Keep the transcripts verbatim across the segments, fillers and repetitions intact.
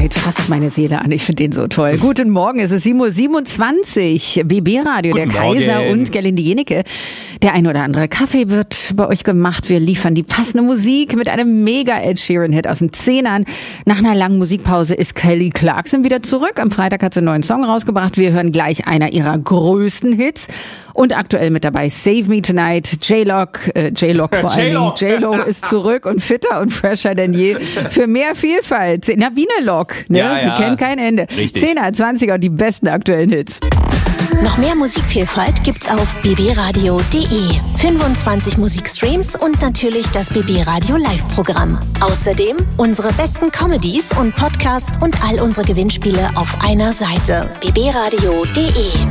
Tonight fasst meine Seele an. Ich finde den so toll. Guten Morgen, es ist sieben Uhr siebenundzwanzig. B B-Radio, der Kaiser und Gerlinde Jenike. Der ein oder andere Kaffee wird bei euch gemacht. Wir liefern die passende Musik mit einem mega Ed Sheeran-Hit aus den Zehnern. Nach einer langen Musikpause ist Kelly Clarkson wieder zurück. Am Freitag hat sie einen neuen Song rausgebracht. Wir hören gleich einer ihrer größten Hits. Und aktuell mit dabei Save Me Tonight, J-Lock, äh, J-Lock vor allen Dingen. J-Lo ist zurück und fitter und fresher denn je. Für mehr Vielfalt. Na, wie eine Lock, ne? Ja, ja. Die kennen kein Ende. Richtig. Zehner, Zwanziger und die besten aktuellen Hits. Noch mehr Musikvielfalt gibt's auf b b radio punkt d e. fünfundzwanzig Musikstreams und natürlich das B B Radio Live-Programm. Außerdem unsere besten Comedies und Podcasts und all unsere Gewinnspiele auf einer Seite. b b radio punkt d e.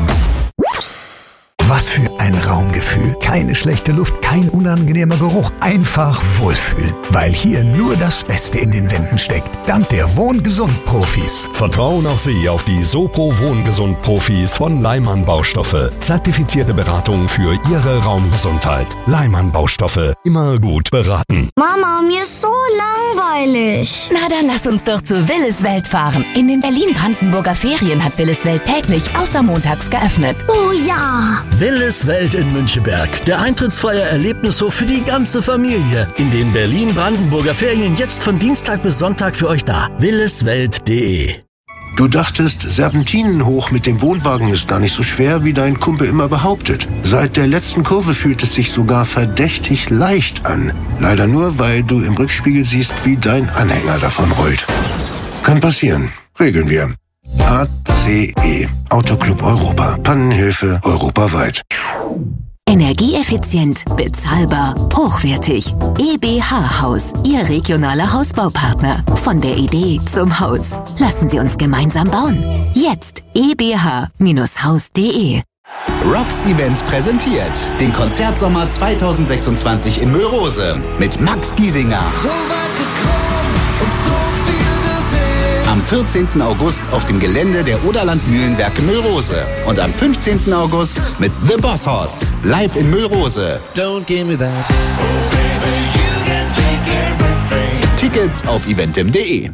Was für ein Raumgefühl. Keine schlechte Luft, kein unangenehmer Geruch. Einfach wohlfühlen. Weil hier nur das Beste in den Wänden steckt. Dank der Wohngesund-Profis. Vertrauen auch Sie auf die Sopro Wohngesund-Profis von Leimann Baustoffe. Zertifizierte Beratung für Ihre Raumgesundheit. Leimann Baustoffe. Immer gut beraten. Mama, mir ist so langweilig. Na, dann lass uns doch zu Willis Welt fahren. In den Berlin-Brandenburger Ferien hat Willis Welt täglich außer montags geöffnet. Oh ja. Willis Welt in Müncheberg. Der eintrittsfreie Erlebnishof für die ganze Familie. In den Berlin-Brandenburger Ferien jetzt von Dienstag bis Sonntag für euch da. williswelt punkt d e. Du dachtest, Serpentinen hoch mit dem Wohnwagen ist gar nicht so schwer, wie dein Kumpel immer behauptet. Seit der letzten Kurve fühlt es sich sogar verdächtig leicht an. Leider nur, weil du im Rückspiegel siehst, wie dein Anhänger davon rollt. Kann passieren. Regeln wir. A C E. Autoclub Europa. Pannenhilfe europaweit. Energieeffizient, bezahlbar, hochwertig. E B H Haus, Ihr regionaler Hausbaupartner. Von der Idee zum Haus. Lassen Sie uns gemeinsam bauen. Jetzt e b h Haus punkt d e. Rocks Events präsentiert den Konzertsommer zweitausendsechsundzwanzig in Müllrose mit Max Giesinger. So weit gekommen und so viel gesehen. Am vierzehnten August auf dem Gelände der Oderland Mühlenwerke Müllrose. Und am fünfzehnten August mit The Boss Hoss. Live in Müllrose. Don't give me that. Oh baby, you can take everything. Tickets auf eventim punkt d e.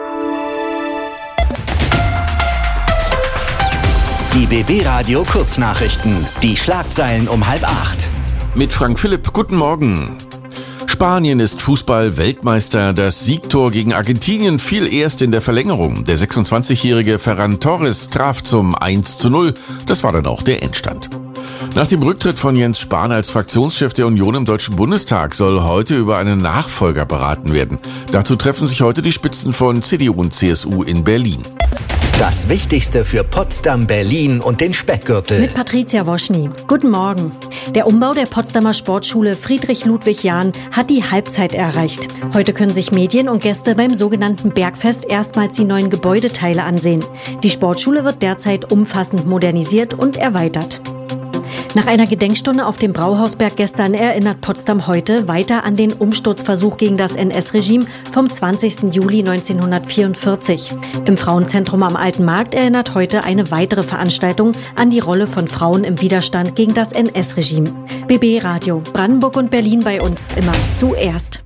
Die B B-Radio Kurznachrichten. Die Schlagzeilen um halb acht. Mit Frank Philipp, guten Morgen. Spanien ist Fußball-Weltmeister. Das Siegtor gegen Argentinien fiel erst in der Verlängerung. Der sechsundzwanzigjährige Ferran Torres traf zum eins zu null. Das war dann auch der Endstand. Nach dem Rücktritt von Jens Spahn als Fraktionschef der Union im Deutschen Bundestag soll heute über einen Nachfolger beraten werden. Dazu treffen sich heute die Spitzen von C D U und C S U in Berlin. Das Wichtigste für Potsdam, Berlin und den Speckgürtel. Mit Patricia Woschny. Guten Morgen. Der Umbau der Potsdamer Sportschule Friedrich-Ludwig-Jahn hat die Halbzeit erreicht. Heute können sich Medien und Gäste beim sogenannten Bergfest erstmals die neuen Gebäudeteile ansehen. Die Sportschule wird derzeit umfassend modernisiert und erweitert. Nach einer Gedenkstunde auf dem Brauhausberg gestern erinnert Potsdam heute weiter an den Umsturzversuch gegen das N S-Regime vom zwanzigsten Juli neunzehnhundertvierundvierzig. Im Frauenzentrum am Alten Markt erinnert heute eine weitere Veranstaltung an die Rolle von Frauen im Widerstand gegen das N S-Regime. B B-Radio, Brandenburg und Berlin bei uns immer zuerst.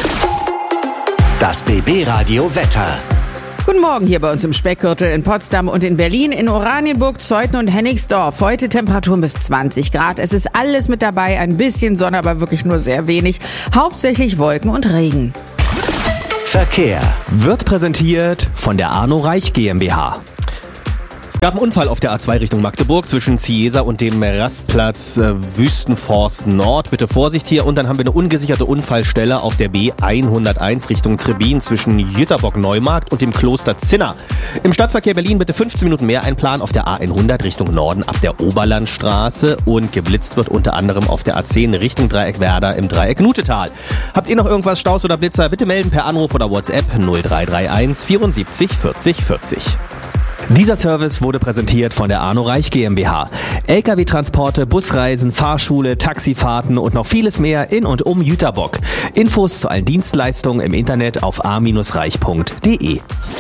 Das B B-Radio Wetter. Guten Morgen hier bei uns im Speckgürtel in Potsdam und in Berlin, in Oranienburg, Zeuthen und Hennigsdorf. Heute Temperaturen bis zwanzig Grad. Es ist alles mit dabei, ein bisschen Sonne, aber wirklich nur sehr wenig. Hauptsächlich Wolken und Regen. Verkehr wird präsentiert von der Arno Reich GmbH. Es gab einen Unfall auf der A zwei Richtung Magdeburg zwischen Ciesa und dem Rastplatz äh, Wüstenforst Nord. Bitte Vorsicht hier. Und dann haben wir eine ungesicherte Unfallstelle auf der B hunderteins Richtung Trebin zwischen Jüterbock-Neumarkt und dem Kloster Zinner. Im Stadtverkehr Berlin bitte fünfzehn Minuten mehr einplanen auf der A hundert Richtung Norden ab der Oberlandstraße. Und geblitzt wird unter anderem auf der A zehn Richtung Dreieck Werder im Dreieck Nutetal. Habt ihr noch irgendwas, Staus oder Blitzer? Bitte melden per Anruf oder WhatsApp null drei drei eins vierundsiebzig vierzig vierzig. Dieser Service wurde präsentiert von der Arno Reich GmbH. L K W-Transporte, Busreisen, Fahrschule, Taxifahrten und noch vieles mehr in und um Jüterbock. Infos zu allen Dienstleistungen im Internet auf a reich punkt d e.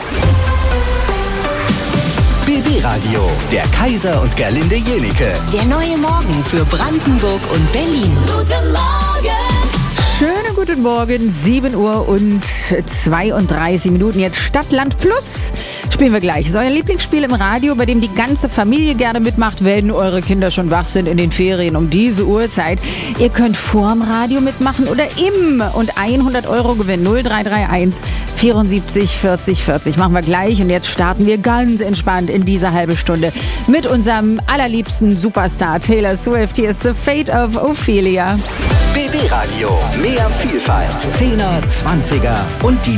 B B-Radio, der Kaiser und Gerlinde Jenike. Der neue Morgen für Brandenburg und Berlin. Guten Morgen! Schöne Schönen guten Morgen, sieben Uhr und zweiunddreißig Minuten. Jetzt Stadt, Land Plus spielen wir gleich. Das ist euer Lieblingsspiel im Radio, bei dem die ganze Familie gerne mitmacht, wenn eure Kinder schon wach sind in den Ferien um diese Uhrzeit. Ihr könnt vorm Radio mitmachen oder im und hundert Euro gewinnen. null drei drei eins vierundsiebzig vierzig vierzig. Machen wir gleich und jetzt starten wir ganz entspannt in dieser halbe Stunde mit unserem allerliebsten Superstar Taylor Swift. Hier ist The Fate of Ophelia. B B Radio, mehr Vielfalt, Zehner, Zwanziger und die